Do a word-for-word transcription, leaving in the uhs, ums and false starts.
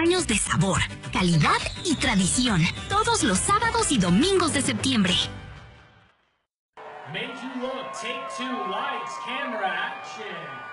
años de sabor, calidad y tradición. Todos los sábados y domingos de septiembre. Make you look, take two, lights, camera, action.